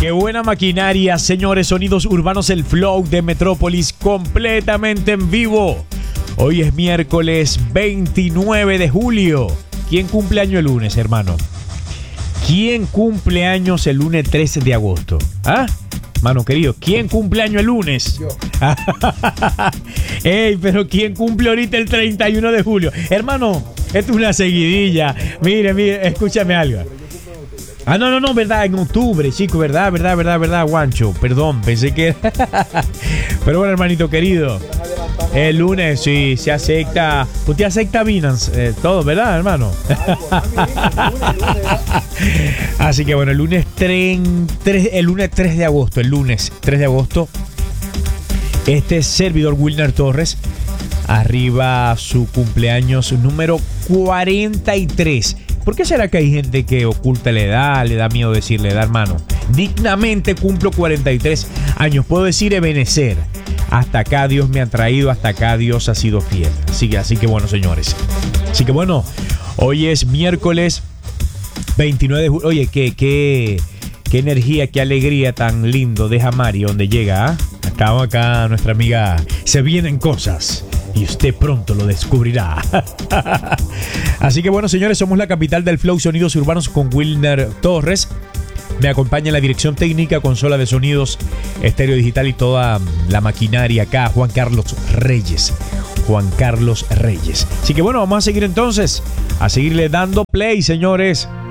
Qué buena maquinaria, señores. Sonidos urbanos, el flow de Metrópolis completamente en vivo. Hoy es miércoles 29 de julio. ¿Quién cumple año el lunes, hermano? ¿Quién cumple años el lunes 13 de agosto? ¿Ah? Mano querido, ¿quién cumple año el lunes? Yo. Ey, pero ¿quién cumple ahorita el 31 de julio? Hermano, esto es una seguidilla. Mire, escúchame algo. No, verdad, en octubre, chico, verdad, Guancho. Perdón, pensé que... Pero bueno, hermanito querido, el lunes sí se acepta. Usted acepta Binance, todo, ¿verdad, hermano? Así que bueno, el lunes 3 de agosto, este servidor Wilner Torres arriba su cumpleaños número 43. ¿Por qué será que hay gente que oculta la edad, le da miedo decirle edad, hermano? Dignamente cumplo 43 años. Puedo decir Ebenezer. Hasta acá Dios me ha traído, hasta acá Dios ha sido fiel. Así que bueno, señores. Así que bueno, hoy es miércoles 29 de julio. Oye, qué energía, qué alegría tan lindo deja Mari donde llega. ¿Ah? Estamos acá, nuestra amiga. Se vienen cosas. Y usted pronto lo descubrirá. Así que bueno, señores, somos la capital del flow sonidos urbanos con Wilner Torres. Me acompaña en la dirección técnica, consola de sonidos, estéreo digital y toda la maquinaria acá, Juan Carlos Reyes. Así que bueno, vamos a seguir entonces, a seguirle dando play, señores.